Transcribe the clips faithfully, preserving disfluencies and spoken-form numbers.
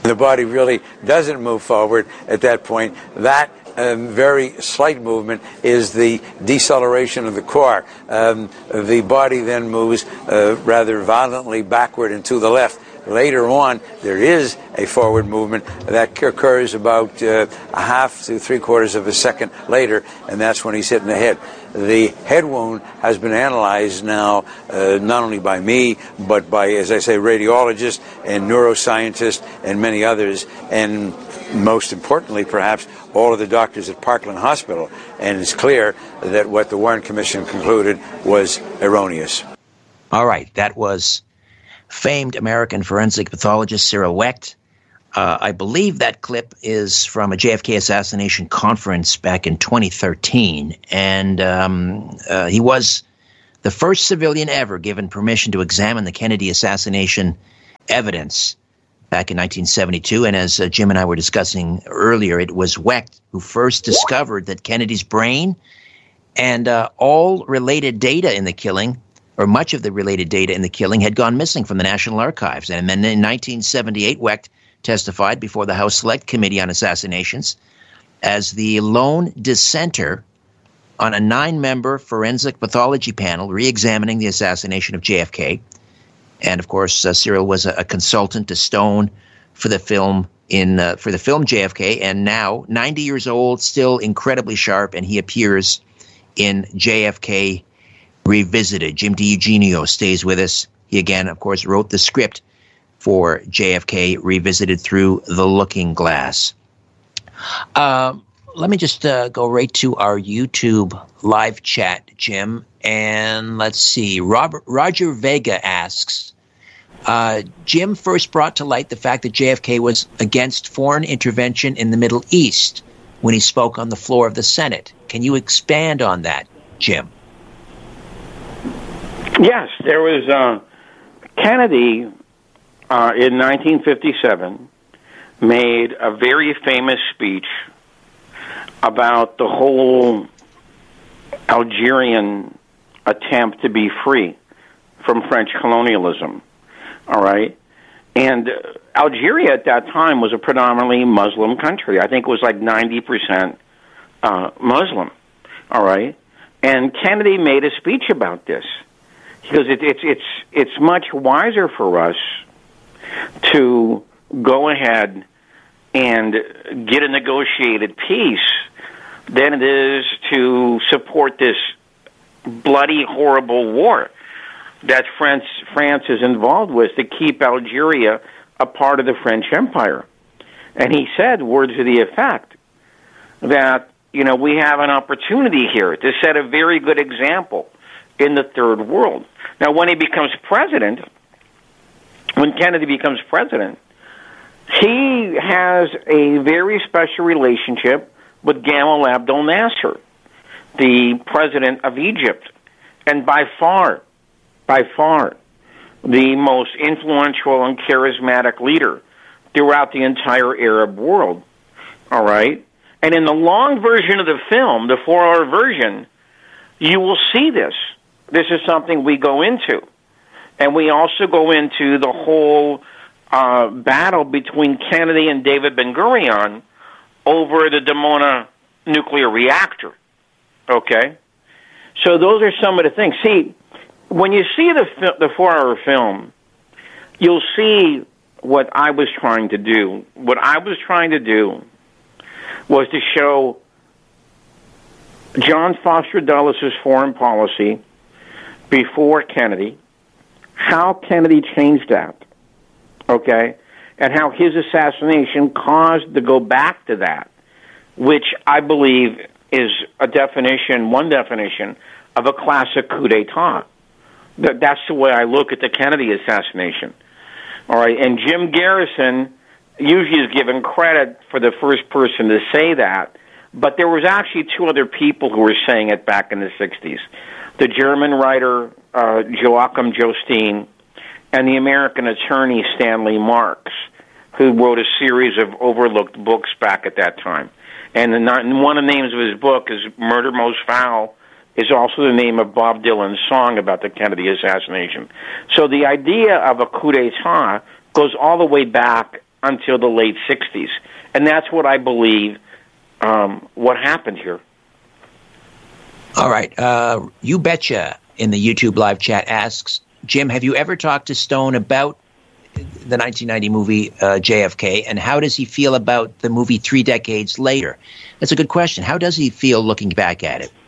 the body really doesn't move forward at that point. That um, very slight movement is the deceleration of the core. Um, the body then moves uh, rather violently backward and to the left. Later on, there is a forward movement that occurs about uh, a half to three quarters of a second later, and that's when he's hitting the head. The head wound has been analyzed now, uh, not only by me, but by, as I say, radiologists and neuroscientists and many others, and most importantly, perhaps, all of the doctors at Parkland Hospital. And it's clear that what the Warren Commission concluded was erroneous. All right, that was famed American forensic pathologist Cyril Wecht. Uh, I believe that clip is from a J F K assassination conference back in twenty thirteen, and um, uh, he was the first civilian ever given permission to examine the Kennedy assassination evidence back in nineteen seventy-two. And as uh, Jim and I were discussing earlier, it was Wecht who first discovered that Kennedy's brain and uh, all related data in the killing, or much of the related data in the killing, had gone missing from the National Archives. And then in nineteen seventy-eight, Wecht testified before the House Select Committee on Assassinations as the lone dissenter on a nine-member forensic pathology panel re-examining the assassination of J F K. And, of course, uh, Cyril was a, a consultant to Stone for the film in uh, for the film J F K, and now, ninety years old, still incredibly sharp, and he appears in J F K Revisited. Jim DiEugenio stays with us. He, again, of course, wrote the script for J F K Revisited through the Looking Glass. Uh, let me just uh, go right to our YouTube live chat, Jim. And let's see. Robert, Roger Vega asks, uh, Jim first brought to light the fact that J F K was against foreign intervention in the Middle East when he spoke on the floor of the Senate. Can you expand on that, Jim? Yes, there was uh, Kennedy uh, in nineteen fifty-seven made a very famous speech about the whole Algerian attempt to be free from French colonialism, all right? And uh, Algeria at that time was a predominantly Muslim country. I think it was like ninety percent uh, Muslim, all right? And Kennedy made a speech about this. Because it, it's it's it's much wiser for us to go ahead and get a negotiated peace than it is to support this bloody, horrible war that France France is involved with to keep Algeria a part of the French Empire. And he said words to the effect that, you know, we have an opportunity here to set a very good example in the third world. Now, when he becomes president, when Kennedy becomes president, he has a very special relationship with Gamal Abdel Nasser, the president of Egypt, and by far, by far, the most influential and charismatic leader throughout the entire Arab world. All right? And in the long version of the film, the four-hour version, you will see this. This is something we go into. And we also go into the whole uh, battle between Kennedy and David Ben-Gurion over the Dimona nuclear reactor. Okay? So those are some of the things. See, when you see the fi- the four-hour film, you'll see what I was trying to do. What I was trying to do was to show John Foster Dulles' foreign policy before Kennedy, how Kennedy changed that, okay, and how his assassination caused to go back to that, which I believe is a definition, one definition, of a classic coup d'etat. That, that's the way I look at the Kennedy assassination. All right, and Jim Garrison usually is given credit for the first person to say that, but there was actually two other people who were saying it back in the sixties. The German writer uh, Joachim Jostin and the American attorney Stanley Marks, who wrote a series of overlooked books back at that time. And, the, and one of the names of his book is Murder Most Foul, is also the name of Bob Dylan's song about the Kennedy assassination. So the idea of a coup d'etat goes all the way back until the late sixties. And that's what I believe um, what happened here. All right. Uh, you Betcha in the YouTube live chat asks, Jim, have you ever talked to Stone about the nineteen ninety movie uh, J F K, and how does he feel about the movie three decades later? That's a good question. How does he feel looking back at it?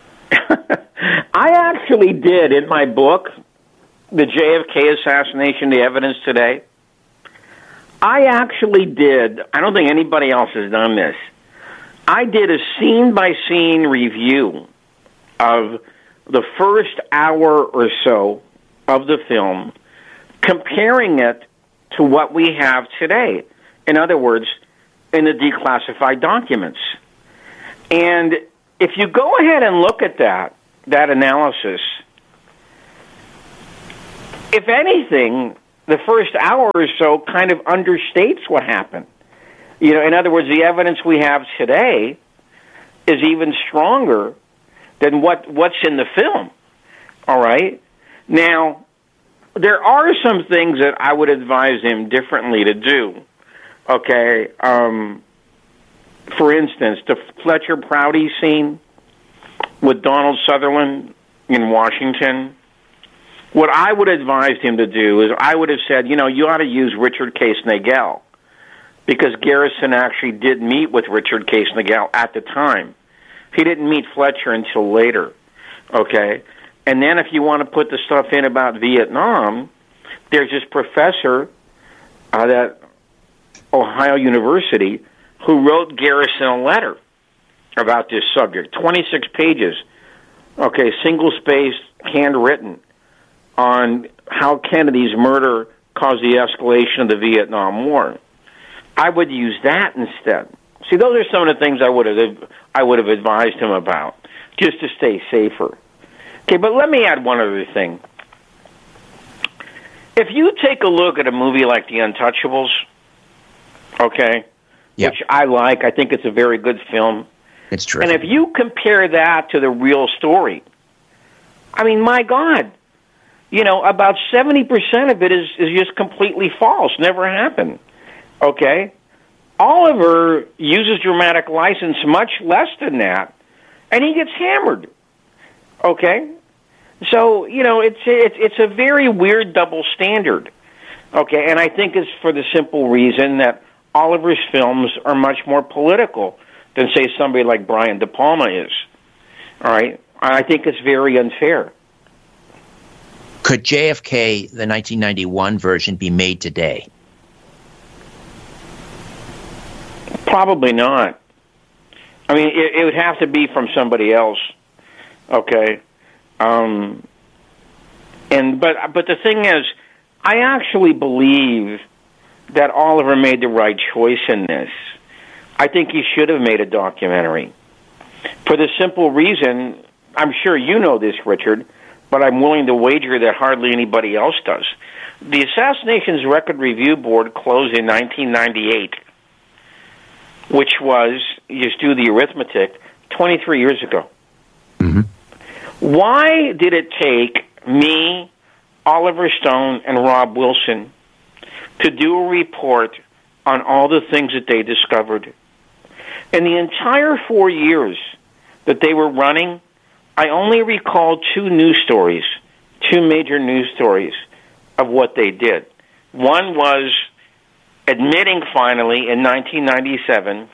I actually did in my book, The J F K Assassination, The Evidence Today. I actually did, I don't think anybody else has done this, I did a scene-by-scene review of the first hour or so of the film, comparing it to what we have today. In other words, in the declassified documents. And if you go ahead and look at that, that analysis, if anything, the first hour or so kind of understates what happened. You know, in other words, the evidence we have today is even stronger than what, what's in the film. All right? Now, there are some things that I would advise him differently to do. Okay? Um, for instance, the Fletcher Prouty scene with Donald Sutherland in Washington, what I would advise him to do is I would have said, you know, you ought to use Richard Case Nagel, because Garrison actually did meet with Richard Case Nagel at the time. He didn't meet Fletcher until later, okay? And then if you want to put the stuff in about Vietnam, there's this professor uh, at Ohio University who wrote Garrison a letter about this subject, twenty-six pages, okay, single-spaced, handwritten, on how Kennedy's murder caused the escalation of the Vietnam War. I would use that instead. See, those are some of the things I would have I would have advised him about, just to stay safer. Okay, but let me add one other thing. If you take a look at a movie like The Untouchables, okay, yep. which I like, I think it's a very good film. It's true. And if you compare that to the real story, I mean, my God, you know, about seventy percent of it is, is just completely false, never happened. Okay? Oliver uses dramatic license much less than that, and he gets hammered. Okay? So, you know, it's it's it's a very weird double standard. Okay, and I think it's for the simple reason that Oliver's films are much more political than, say, somebody like Brian De Palma is. All right? I think it's very unfair. Could J F K, the nineteen ninety-one version, be made today? Probably not. I mean, it, it would have to be from somebody else. Okay, um, and but but the thing is, I actually believe that Oliver made the right choice in this. I think he should have made a documentary for the simple reason. I'm sure you know this, Richard, but I'm willing to wager that hardly anybody else does. The Assassinations Record Review Board closed in nineteen ninety-eight, which was, you just do the arithmetic, twenty-three years ago. Mm-hmm. Why did it take me, Oliver Stone, and Rob Wilson to do a report on all the things that they discovered? In the entire four years that they were running, I only recall two news stories, two major news stories of what they did. One was admitting finally in nineteen ninety-seven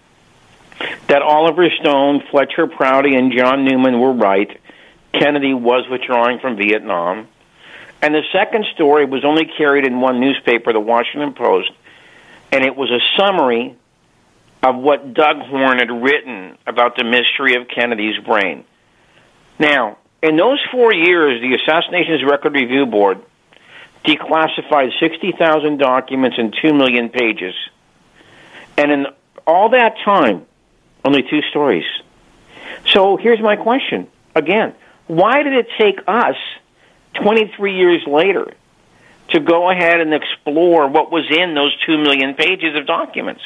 that Oliver Stone, Fletcher Prouty, and John Newman were right. Kennedy was withdrawing from Vietnam. And the second story was only carried in one newspaper, the Washington Post, and it was a summary of what Doug Horne had written about the mystery of Kennedy's brain. Now, in those four years, the Assassinations Record Review Board declassified sixty thousand documents and two million pages. And in all that time, only two stories. So here's my question. Again, why did it take us twenty-three years later to go ahead and explore what was in those two million pages of documents?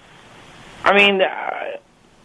I mean, uh,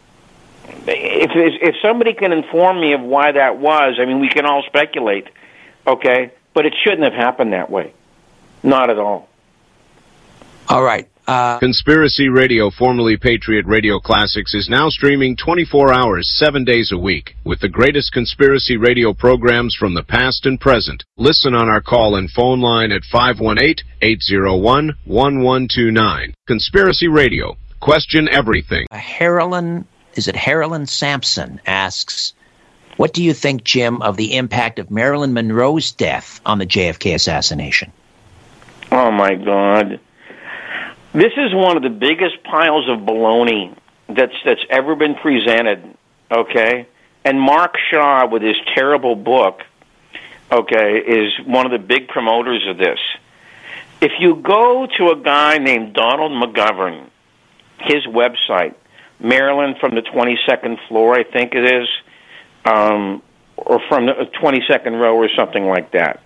if, if somebody can inform me of why that was, I mean, we can all speculate, okay? But it shouldn't have happened that way. Not at all. All right. Uh, Conspiracy Radio, formerly Patriot Radio Classics, is now streaming twenty-four hours, seven days a week, with the greatest conspiracy radio programs from the past and present. Listen on our call and phone line at five one eight, eight zero one, one one two nine. Conspiracy Radio. Question everything. Harlan, is it Harlan Sampson asks, what do you think, Jim, of the impact of Marilyn Monroe's death on the J F K assassination? Oh, my God. This is one of the biggest piles of baloney that's that's ever been presented, okay? And Mark Shaw, with his terrible book, okay, is one of the big promoters of this. If you go to a guy named Donald McGovern, his website, Maryland from the twenty-second floor, I think it is, um, or from the twenty-second row or something like that.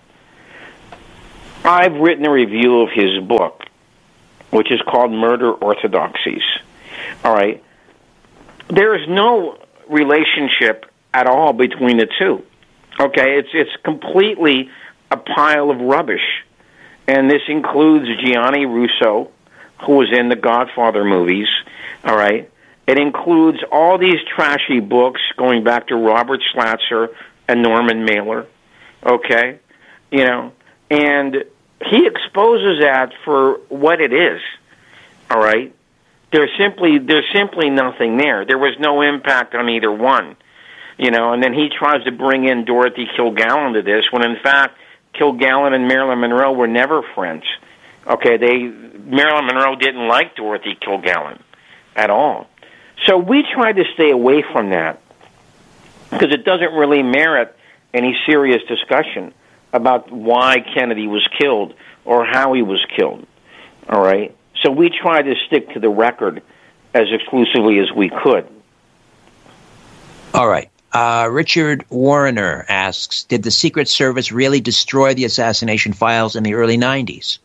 I've written a review of his book, which is called Murder Orthodoxies. All right. There is no relationship at all between the two. Okay? It's it's completely a pile of rubbish. And this includes Gianni Russo, who was in the Godfather movies. All right? It includes all these trashy books going back to Robert Schlatzer and Norman Mailer. Okay? You know, and he exposes that for what it is. All right? There's simply there's simply nothing there. There was no impact on either one. You know, and then he tries to bring in Dorothy Kilgallen to this, when in fact Kilgallen and Marilyn Monroe were never friends. Okay, they Marilyn Monroe didn't like Dorothy Kilgallen at all. So we tried to stay away from that because it doesn't really merit any serious discussion about why Kennedy was killed or how he was killed. All right? So we tried to stick to the record as exclusively as we could. All right. Uh, Richard Warner asks, did the Secret Service really destroy the assassination files in the early nineties?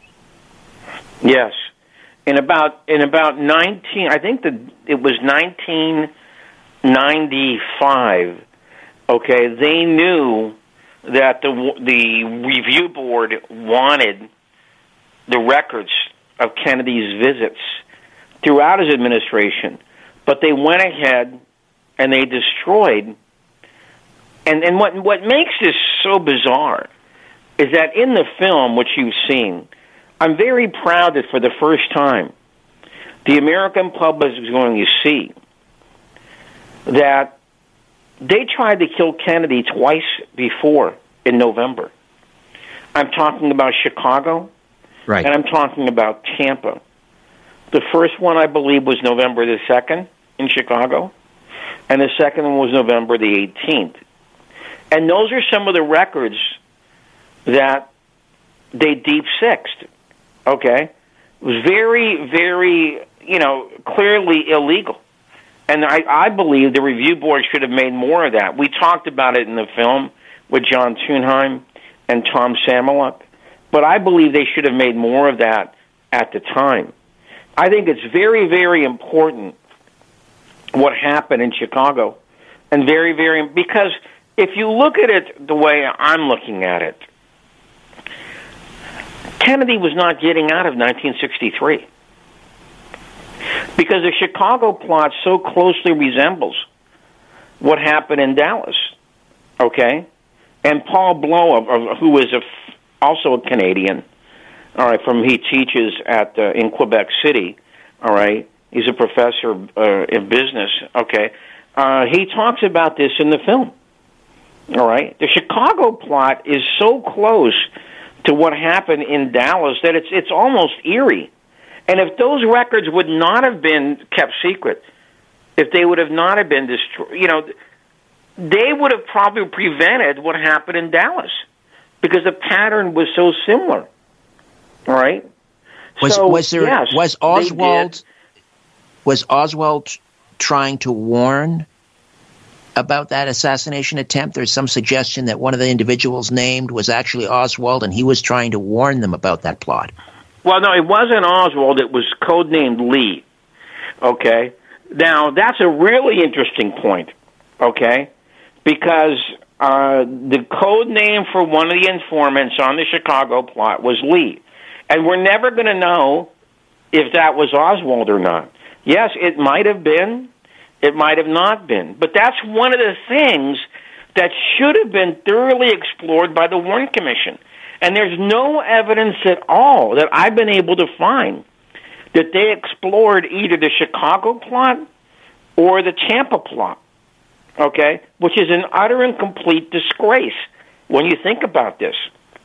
Yes. In about in about nineteen, I think that it was nineteen ninety-five. Okay, they knew that the the review board wanted the records of Kennedy's visits throughout his administration, but they went ahead and they destroyed. And and what what makes this so bizarre is that in the film, which you've seen, I'm very proud that for the first time, the American public is going to see that they tried to kill Kennedy twice before in November. I'm talking about Chicago, right, and I'm talking about Tampa. The first one, I believe, was November the second in Chicago, and the second one was November the eighteenth. And those are some of the records that they deep-sixed, okay? It was very, very, you know, clearly illegal. And I, I believe the review board should have made more of that. We talked about it in the film with John Thunheim and Tom Samoluk, but I believe they should have made more of that at the time. I think it's very, very important what happened in Chicago, and very, very, because if you look at it the way I'm looking at it, Kennedy was not getting out of nineteen sixty-three because the Chicago plot so closely resembles what happened in Dallas, okay? And Paul Blow, who is a, also a Canadian, all right, from he teaches at uh, in Quebec City, all right, he's a professor uh, in business, okay? Uh, he talks about this in the film, all right? The Chicago plot is so close to what happened in Dallas that it's it's almost eerie. And if those records would not have been kept secret, if they would have not have been destroyed, you know, they would have probably prevented what happened in Dallas because the pattern was so similar. All right? Was so, was there yes, was Oswald was Oswald trying to warn about that assassination attempt? There's some suggestion that one of the individuals named was actually Oswald, and he was trying to warn them about that plot. Well, no, it wasn't Oswald. It was codenamed Lee. Okay? Now, that's a really interesting point, okay? Because uh, the code name for one of the informants on the Chicago plot was Lee. And we're never going to know if that was Oswald or not. Yes, it might have been. It might have not been. But that's one of the things that should have been thoroughly explored by the Warren Commission. And there's no evidence at all that I've been able to find that they explored either the Chicago plot or the Tampa plot, okay, which is an utter and complete disgrace when you think about this.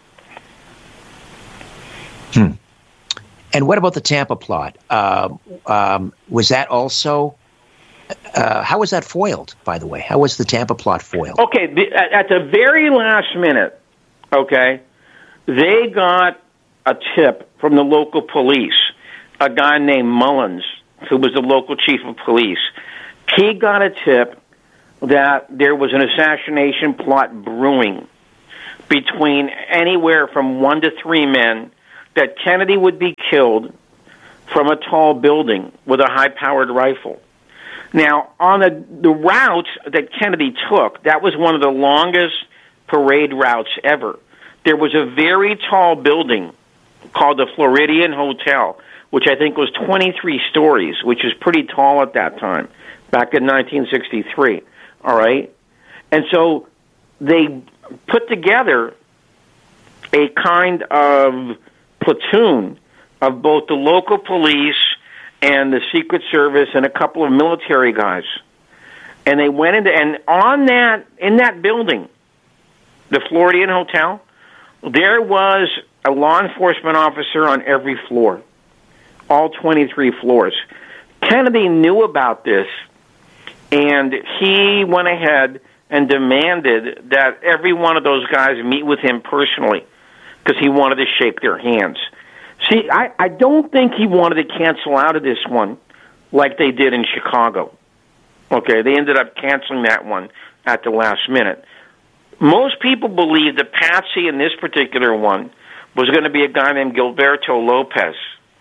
Hmm. And what about the Tampa plot? Uh, um, was that also... Uh, how was that foiled, by the way? How was the Tampa plot foiled? Okay, the, at the very last minute, okay, they got a tip from the local police, a guy named Mullins, who was the local chief of police. He got a tip that there was an assassination plot brewing between anywhere from one to three men, that Kennedy would be killed from a tall building with a high-powered rifle. Now, on the, the route that Kennedy took, that was one of the longest parade routes ever. There was a very tall building called the Floridian Hotel, which I think was twenty-three stories, which is pretty tall at that time, back in nineteen sixty-three, all right? And so they put together a kind of platoon of both the local police and the Secret Service and a couple of military guys. And they went into, and on that, in that building, the Floridian Hotel, there was a law enforcement officer on every floor, all twenty-three floors. Kennedy knew about this, and he went ahead and demanded that every one of those guys meet with him personally because he wanted to shake their hands. See, I, I don't think he wanted to cancel out of this one like they did in Chicago. Okay, they ended up canceling that one at the last minute. Most people believe that Patsy in this particular one was going to be a guy named Gilberto Lopez,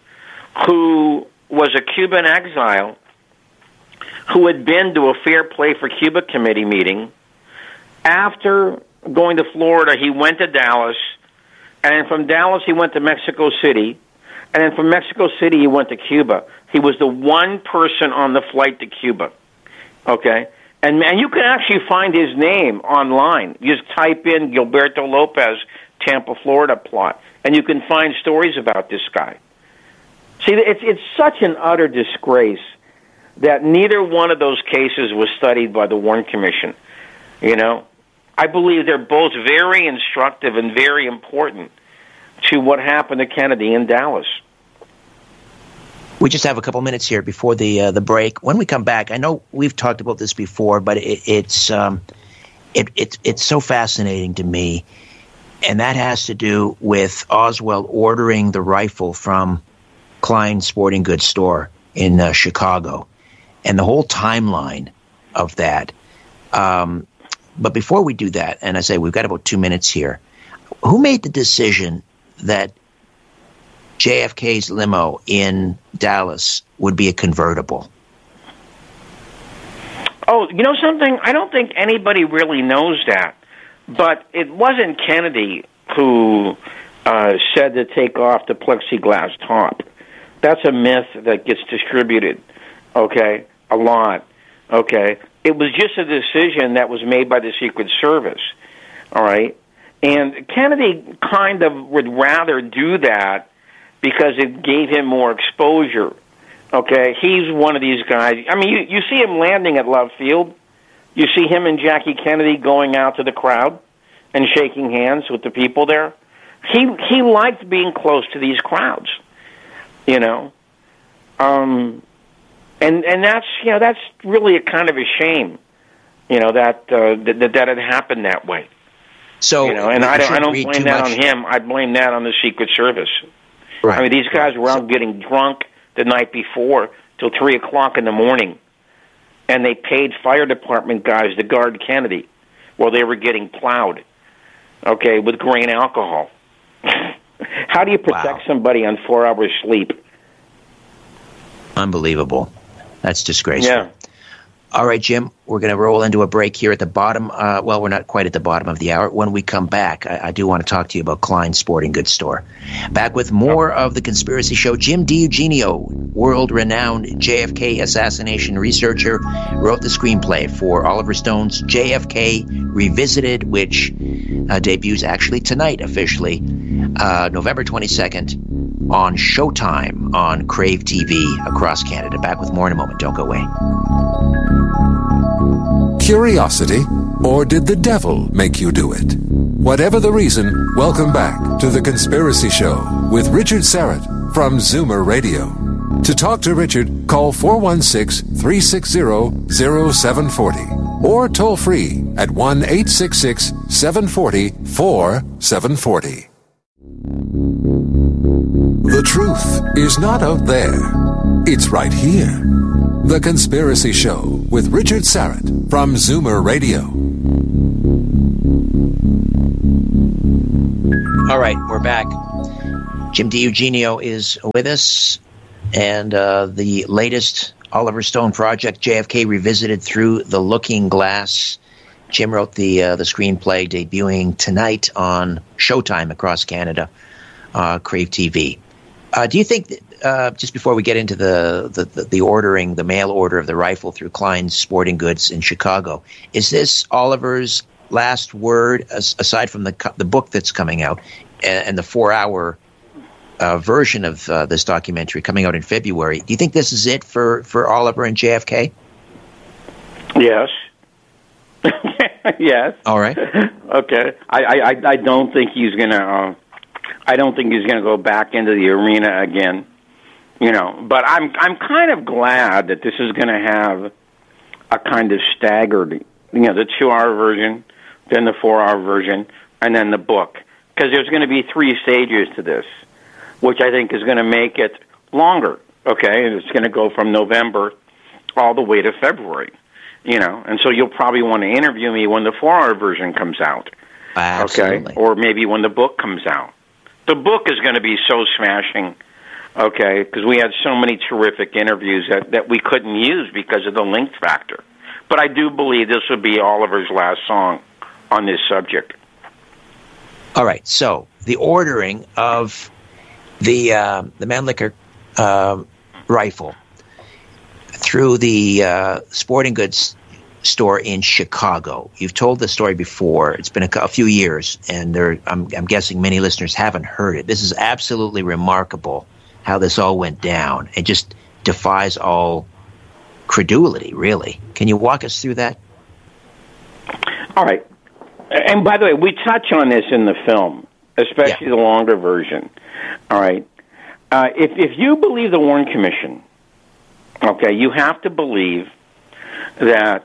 who was a Cuban exile who had been to a Fair Play for Cuba committee meeting. After going to Florida, he went to Dallas, and then from Dallas he went to Mexico City, and then from Mexico City he went to Cuba. He was the one person on the flight to Cuba, okay? And, and you can actually find his name online. You just type in Gilberto Lopez, Tampa, Florida plot, and you can find stories about this guy. See, it's, it's such an utter disgrace that neither one of those cases was studied by the Warren Commission, you know? I believe they're both very instructive and very important to what happened to Kennedy in Dallas. We just have a couple minutes here before the uh, the break. When we come back, I know we've talked about this before, but it, it's um, it, it, it's so fascinating to me, and that has to do with Oswald ordering the rifle from Klein Sporting Goods store in uh, Chicago, and the whole timeline of that. Um, but before we do that, and I say we've got about two minutes here, who made the decision that J F K's limo in Dallas would be a convertible? Oh, you know something? I don't think anybody really knows that. But it wasn't Kennedy who uh, said to take off the plexiglass top. That's a myth that gets distributed, okay, a lot, okay? It was just a decision that was made by the Secret Service, all right? And Kennedy kind of would rather do that because it gave him more exposure, okay? He's one of these guys. I mean, you, you see him landing at Love Field. You see him and Jackie Kennedy going out to the crowd and shaking hands with the people there. He he liked being close to these crowds, you know? Um, and and that's, you know, that's really a kind of a shame, you know, that uh, that, that it happened that way. So, you know, and I don't, I don't blame that much. on him. I blame that on the Secret Service. Right. I mean, these guys right. were out so, getting drunk the night before till three o'clock in the morning, and they paid fire department guys to guard Kennedy while they were getting plowed, okay, with grain alcohol. How do you protect wow. somebody on four hours sleep? Unbelievable. That's disgraceful. Yeah. All right, Jim, we're going to roll into a break here at the bottom. Uh, well, we're not quite at the bottom of the hour. When we come back, I, I do want to talk to you about Klein's Sporting Goods Store. Back with more of The Conspiracy Show. Jim DiEugenio, world-renowned J F K assassination researcher, wrote the screenplay for Oliver Stone's J F K Revisited, which uh, debuts actually tonight officially, uh, November twenty-second, on Showtime on Crave T V across Canada. Back with more in a moment. Don't go away. Curiosity, or did the devil make you do it? Whatever the reason, welcome back to The Conspiracy Show with Richard Syrett from Zoomer Radio. To talk to Richard, call four one six, three six zero, zero seven four zero or toll free at one eight six six, seven four zero, four seven four zero. The truth is not out there. It's right here. The Conspiracy Show with Richard Syrett from Zoomer Radio. All right, we're back. Jim DiEugenio is with us, and uh, the latest Oliver Stone project, J F K Revisited Through the Looking Glass. Jim wrote the uh, the screenplay, debuting tonight on Showtime across Canada, uh, Crave T V. Uh, do you think, that, uh, just before we get into the, the, the, the ordering, the mail order of the rifle through Klein's Sporting Goods in Chicago, is this Oliver's last word, as, aside from the the book that's coming out and, and the four-hour uh, version of uh, this documentary coming out in February? Do you think this is it for, for Oliver and J F K? Yes. Yes. All right. Okay. I, I, I don't think he's going to... Uh, I don't think he's going to go back into the arena again, you know. But I'm I'm kind of glad that this is going to have a kind of staggered, you know, the two-hour version, then the four-hour version, and then the book, because there's going to be three stages to this, which I think is going to make it longer. Okay, and it's going to go from November all the way to February, you know. And so you'll probably want to interview me when the four-hour version comes out. Absolutely. Okay, or maybe when the book comes out. The book is going to be so smashing, okay, because we had so many terrific interviews that, that we couldn't use because of the length factor. But I do believe this will be Oliver's last song on this subject. All right, so the ordering of the uh, the Mannlicher uh, rifle through the uh, sporting goods store in Chicago. You've told the story before. It's been a, a few years, and there, I'm, I'm guessing many listeners haven't heard it. This is absolutely remarkable how this all went down. It just defies all credulity, really. Can you walk us through that? All right. And by the way, we touch on this in the film, especially yeah. the longer version. All right. Uh, if, if you believe the Warren Commission, okay, you have to believe that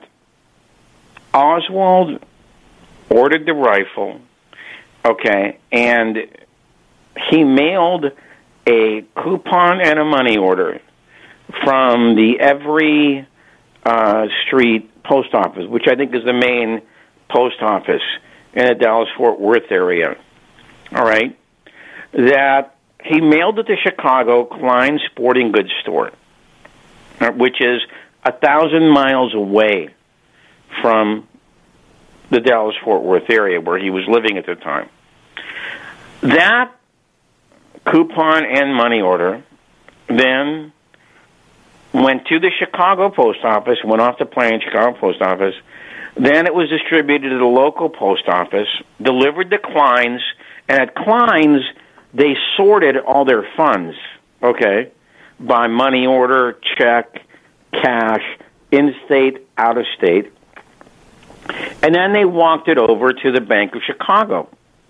Oswald ordered the rifle, okay, and he mailed a coupon and a money order from the Every uh, Street post office, which I think is the main post office in the Dallas-Fort Worth area, all right, that he mailed it to Chicago Klein's Sporting Goods Store, which is a thousand miles away from the Dallas-Fort Worth area where he was living at the time. That coupon and money order then went to the Chicago post office, went off the plane, Chicago post office. Then it was distributed to the local post office, delivered to Klein's, and at Klein's, they sorted all their funds, okay, by money order, check, cash, in-state, out-of-state. And then they walked it over to the Bank of Chicago.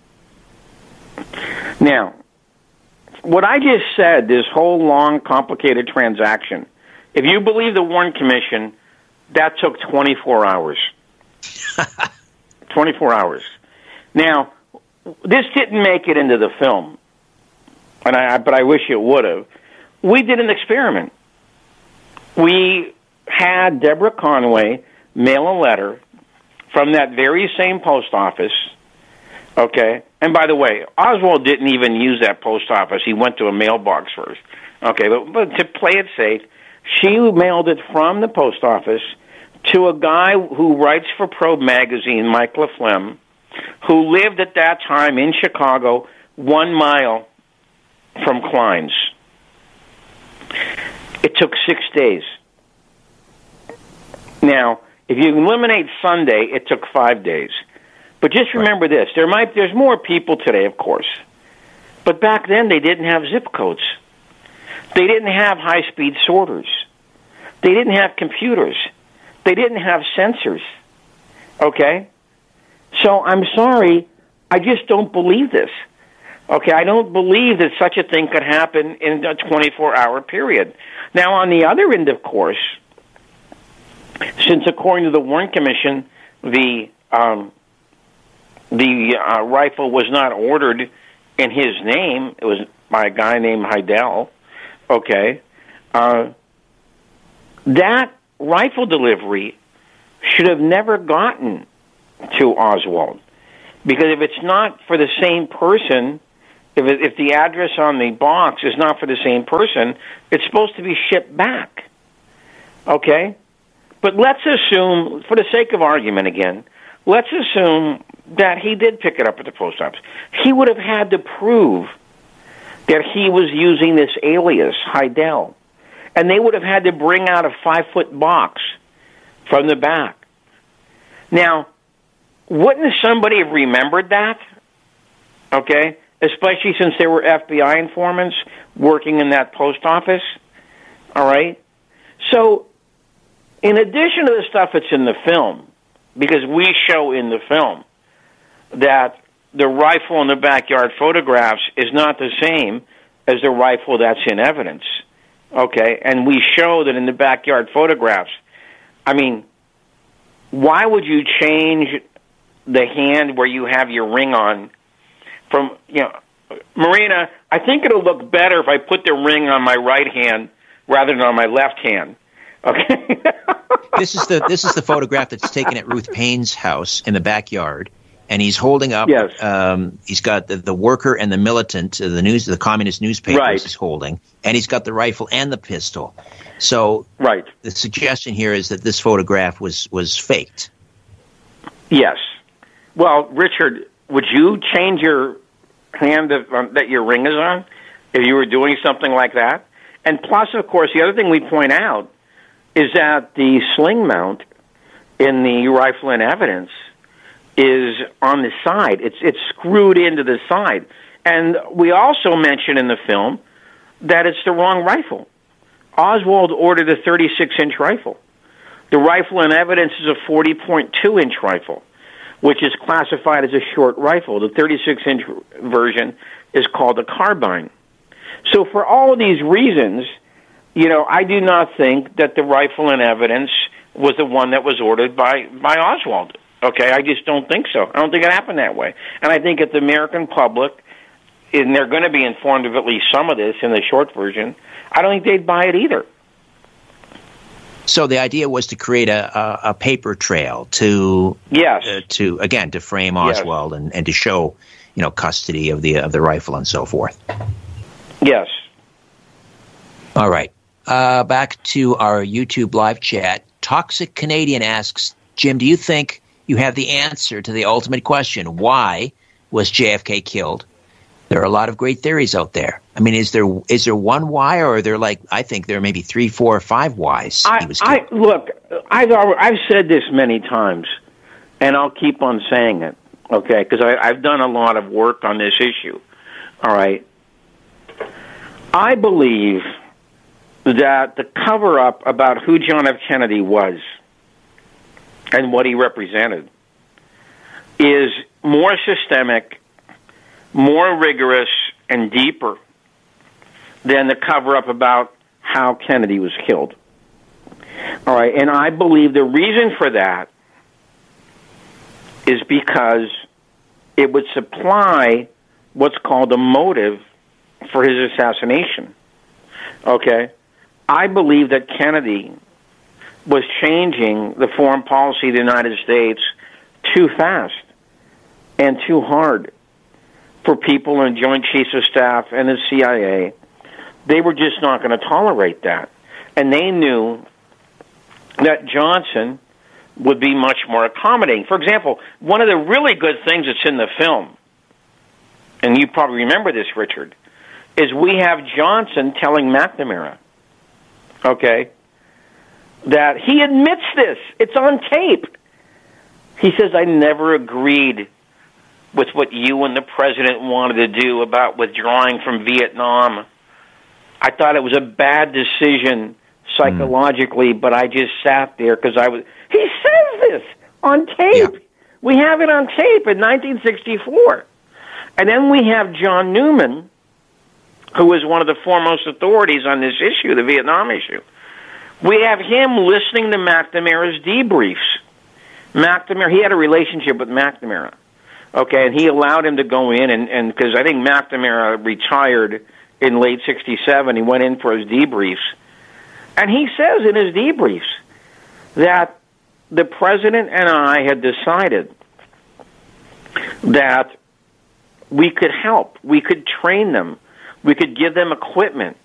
Now, what I just said, this whole long, complicated transaction, if you believe the Warren Commission, that took twenty-four hours. twenty-four hours. Now, this didn't make it into the film, and I, but I wish it would have. We did an experiment. We had Deborah Conway mail a letter from that very same post office, okay? And by the way, Oswald didn't even use that post office. He went to a mailbox first, okay? But, but to play it safe, she mailed it from the post office to a guy who writes for Probe magazine, Mike LaFlemme, who lived at that time in Chicago, one mile from Klein's. It took six days. Now, if you eliminate Sunday, it took five days. But just remember this, there might there's more people today, of course. But back then they didn't have zip codes. They didn't have high-speed sorters. They didn't have computers. They didn't have sensors. Okay? So I'm sorry, I just don't believe this. Okay, I don't believe that such a thing could happen in a twenty-four hour period. Now, on the other end, of course, since according to the Warren Commission, the um, the uh, rifle was not ordered in his name, it was by a guy named Heidel, okay, uh, that rifle delivery should have never gotten to Oswald. Because if it's not for the same person, if it, if the address on the box is not for the same person, it's supposed to be shipped back. Okay? But let's assume, for the sake of argument again, let's assume that he did pick it up at the post office. He would have had to prove that he was using this alias, Heidel. And they would have had to bring out a five-foot box from the back. Now, wouldn't somebody have remembered that? Okay? Especially since there were F B I informants working in that post office. All right? So, in addition to the stuff that's in the film, because we show in the film that the rifle in the backyard photographs is not the same as the rifle that's in evidence. Okay? And we show that in the backyard photographs, I mean, why would you change the hand where you have your ring on from, you know, Marina, I think it'll look better if I put the ring on my right hand rather than on my left hand. Okay. This is the this is the photograph that's taken at Ruth Payne's house in the backyard, and he's holding up. Yes. Um, he's got the, the worker and the militant, uh, the news, the communist newspapers right. he's holding, and he's got the rifle and the pistol. So, right. The suggestion here is that this photograph was was faked. Yes. Well, Richard, would you change your hand of, um, that your ring is on if you were doing something like that? And plus, of course, the other thing we point out is that the sling mount in the rifle in evidence is on the side. It's it's screwed into the side. And we also mention in the film that it's the wrong rifle. Oswald ordered a thirty-six inch rifle. The rifle in evidence is a forty point two inch rifle, which is classified as a short rifle. The thirty-six inch version is called a carbine. So for all of these reasons, you know, I do not think that the rifle in evidence was the one that was ordered by, by Oswald. Okay, I just don't think so. I don't think it happened that way. And I think that the American public, and they're going to be informed of at least some of this in the short version, I don't think they'd buy it either. So the idea was to create a, a, a paper trail to yes uh, to again to frame Oswald yes. and, and to show, you know, custody of the of the rifle and so forth. Yes. All right. Uh, back to our YouTube live chat. Toxic Canadian asks, Jim, do you think you have the answer to the ultimate question? Why was J F K killed? There are a lot of great theories out there. I mean, is there is there one why, or are there like I think there are maybe three, four, or five whys? I, he was killed? I look. I've I've said this many times, and I'll keep on saying it. Okay, because I've done a lot of work on this issue. All right. I believe that the cover-up about who John F. Kennedy was and what he represented is more systemic, more rigorous, and deeper than the cover-up about how Kennedy was killed. All right, and I believe the reason for that is because it would supply what's called a motive for his assassination. Okay? I believe that Kennedy was changing the foreign policy of the United States too fast and too hard for people in Joint Chiefs of Staff and the C I A. They were just not going to tolerate that. And they knew that Johnson would be much more accommodating. For example, one of the really good things that's in the film, and you probably remember this, Richard, is we have Johnson telling McNamara, okay, that he admits this. It's on tape. He says, I never agreed with what you and the president wanted to do about withdrawing from Vietnam. I thought it was a bad decision psychologically, mm. but I just sat there because I was... He says this on tape. Yeah. We have it on tape in nineteen sixty-four. And then we have John Newman, who is one of the foremost authorities on this issue, the Vietnam issue. We have him listening to McNamara's debriefs. McNamara, he had a relationship with McNamara, okay, and he allowed him to go in, and and because I think McNamara retired in late sixty-seven, he went in for his debriefs, and he says in his debriefs that the president and I had decided that we could help, we could train them, we could give them equipment,